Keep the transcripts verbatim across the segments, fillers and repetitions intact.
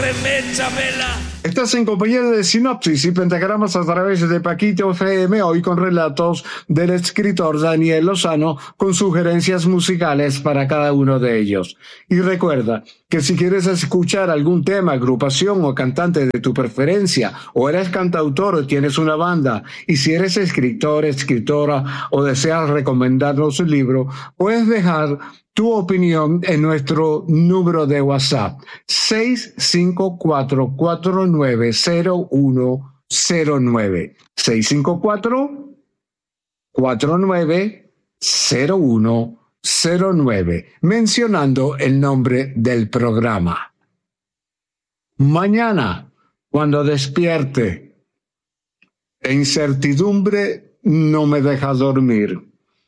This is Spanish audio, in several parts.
Cógeme, Chabela. Estás en compañía de Sinopsis y Pentagramas a través de Paquito F M, hoy con relatos del escritor Daniel Lozano, con sugerencias musicales para cada uno de ellos. Y recuerda que si quieres escuchar algún tema, agrupación o cantante de tu preferencia, o eres cantautor o tienes una banda, y si eres escritor, escritora o deseas recomendarnos un libro, puedes dejar tu opinión en nuestro número de WhatsApp seis cinco cuatro, cuatro nueve cero uno cero nueve seis cinco cuatro, cuatro nueve cero uno cero nueve mencionando el nombre del programa. Mañana, cuando despierte, la incertidumbre no me deja dormir.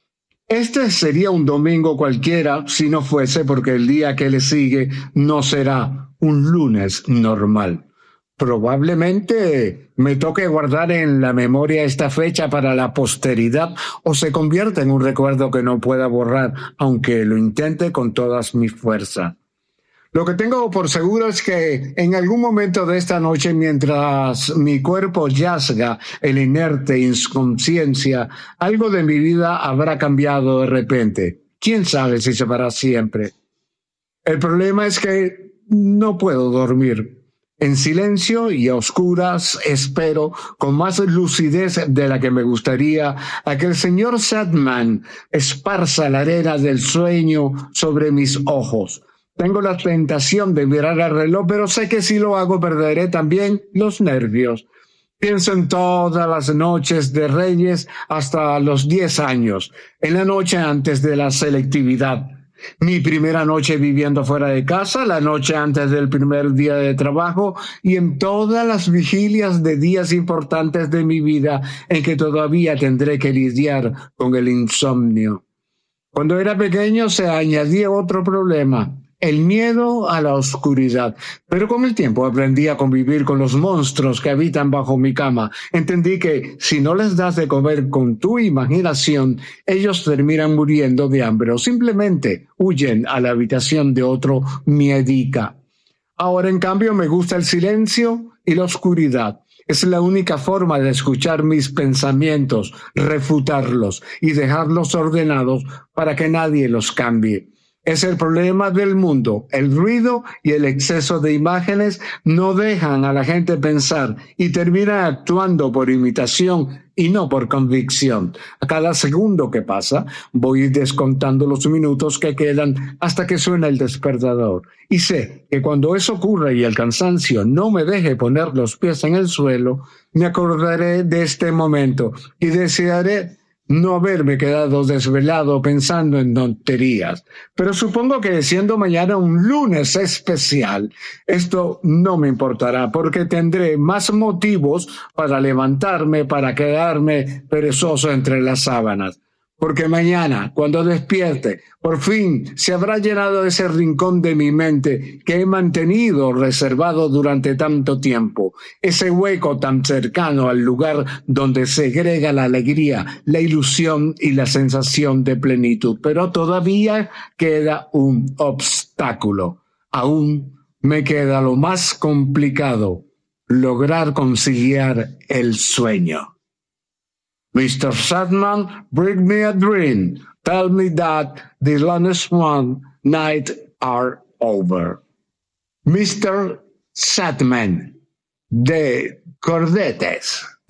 Este sería un domingo cualquiera si no fuese porque el día que le sigue no será un lunes normal. Probablemente me toque guardar en la memoria esta fecha para la posteridad o se convierta en un recuerdo que no pueda borrar, aunque lo intente con todas mis fuerzas. Lo que tengo por seguro es que en algún momento de esta noche, mientras mi cuerpo yazga en inerte inconsciencia, algo de mi vida habrá cambiado de repente. ¿Quién sabe si se para siempre? El problema es que no puedo dormir. En silencio y a oscuras espero, con más lucidez de la que me gustaría, a que el señor Sadman esparza la arena del sueño sobre mis ojos. Tengo la tentación de mirar el reloj, pero sé que si lo hago perderé también los nervios. Pienso en todas las noches de Reyes hasta los diez años, en la noche antes de la selectividad. Mi primera noche viviendo fuera de casa, la noche antes del primer día de trabajo y en todas las vigilias de días importantes de mi vida en que todavía tendré que lidiar con el insomnio. Cuando era pequeño se añadía otro problema. El miedo a la oscuridad. Pero con el tiempo aprendí a convivir con los monstruos que habitan bajo mi cama. Entendí que si no les das de comer con tu imaginación, ellos terminan muriendo de hambre o simplemente huyen a la habitación de otro miedica. Ahora, en cambio, me gusta el silencio y la oscuridad. Es la única forma de escuchar mis pensamientos, refutarlos y dejarlos ordenados para que nadie los cambie. Es el problema del mundo. El ruido y el exceso de imágenes no dejan a la gente pensar y terminan actuando por imitación y no por convicción. A cada segundo que pasa, voy descontando los minutos que quedan hasta que suena el despertador. Y sé que cuando eso ocurra y el cansancio no me deje poner los pies en el suelo, me acordaré de este momento y desearé no haberme quedado desvelado pensando en tonterías. Pero supongo que siendo mañana un lunes especial, esto no me importará porque tendré más motivos para levantarme, para quedarme perezoso entre las sábanas. Porque mañana, cuando despierte, por fin se habrá llenado ese rincón de mi mente que he mantenido reservado durante tanto tiempo, ese hueco tan cercano al lugar donde segrega la alegría, la ilusión y la sensación de plenitud. Pero todavía queda un obstáculo. Aún me queda lo más complicado, lograr conciliar el sueño. Mister Sadman, bring me a dream. Tell me that the longest one night are over. Mister Sadman, de Cordetes.